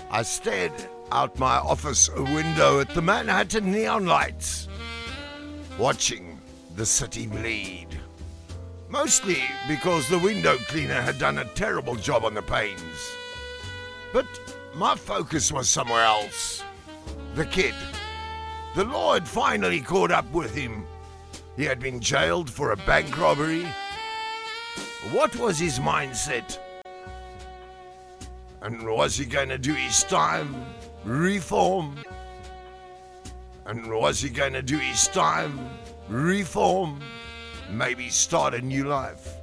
I stared out my office window at the Manhattan neon lights, watching the city bleed. Mostly because the window cleaner had done a terrible job on the panes. But my focus was somewhere else. The kid. The law had finally caught up with him. He had been jailed for a bank robbery. What was his mindset? And was he going to do his time, reform? And was he going to do his time, reform? Maybe start a new life?